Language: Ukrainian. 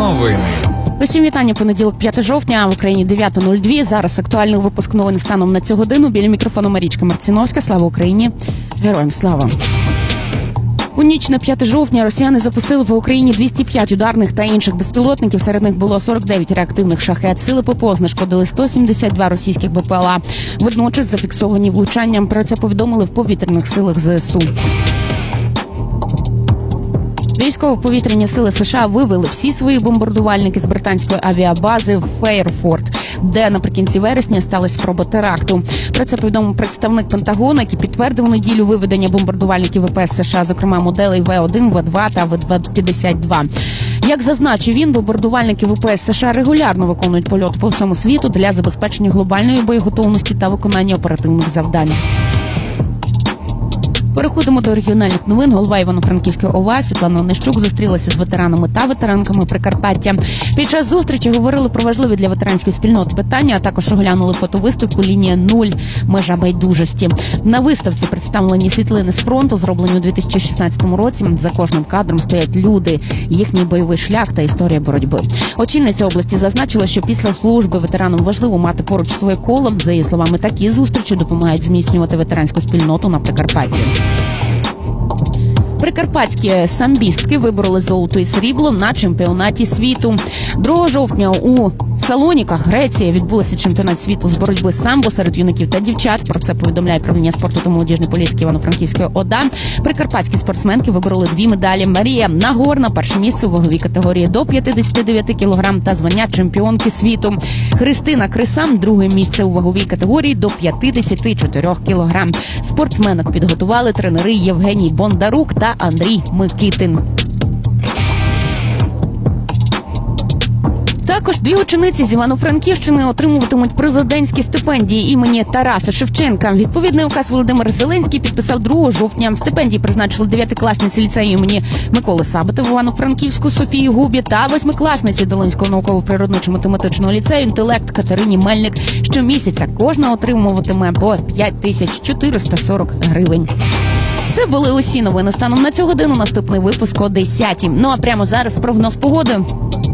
Новини. Усім вітання. Понеділок, 5 жовтня, в Україні 9:02. Зараз актуальний випуск новин станом на цю годину. Біля мікрофону Марічка Марціновська. Слава Україні! Героям слава! У ніч на 5 жовтня росіяни запустили по Україні 205 ударних та інших безпілотників. Серед них було 49 реактивних шахет. Сили ППО знешкодили 172 російських БПЛА. Водночас зафіксовані влучання. Про це повідомили в повітряних силах ЗСУ. Військово-повітряні сили США вивели всі свої бомбардувальники з британської авіабази в Фейерфорд, де наприкінці вересня сталася спроба теракту. Про це повідомив представник Пентагону, який підтвердив у неділю виведення бомбардувальників ВПС США, зокрема моделей В-1, В-2 та В-52. Як зазначив він, бомбардувальники ВПС США регулярно виконують польоти по всьому світу для забезпечення глобальної боєготовності та виконання оперативних завдань. Переходимо до регіональних новин. Голова Івано-Франківської ОВА Світлана Онищук зустрілася з ветеранами та ветеранками Прикарпаття. Під час зустрічі говорили про важливі для ветеранської спільноти питання, а також оглянули фотовиставку «Лінія 0. Межа байдужості». На виставці представлені світлини з фронту, зроблені у 2016 році. За кожним кадром стоять люди, їхній бойовий шлях та історія боротьби. Очільниця області зазначила, що після служби ветеранам важливо мати поруч своє коло. За її словами, такі зустрічі допомагають зміцнювати ветеранську спільноту на Прикарпатті. Прикарпатські самбістки вибороли золото і срібло на чемпіонаті світу. 2 жовтня у Салоніках, Греція, відбувся чемпіонат світу з боротьби самбо серед юнаків та дівчат. Про це повідомляє Управління спорту та молодіжної політики Івано-Франківської ОДА. Прикарпатські спортсменки вибороли 2 медалі. Марія Нагорна – перше місце у ваговій категорії до 59 кг та звання чемпіонки світу. Христина Крисам – друге місце у ваговій категорії до 54 кг. Спортсменок підготували тренери Євгеній Бондарук та Андрій Микитин. Також 2 учениці з Івано-Франківщини отримуватимуть президентські стипендії імені Тараса Шевченка. Відповідний указ Володимир Зеленський підписав 2 жовтня. Стипендії призначили 9-класниці ліцею імені Миколи Сабата в Івано-Франківську Софії Губі та 8-класниці Долинського науково-природничо-математичного ліцею «Інтелект» Катерині Мельник. Щомісяця кожна отримуватиме по 5440 гривень. Це були усі новини станом на цю годину. Наступний випуск о 10:00. Ну а прямо зараз прогноз погоди.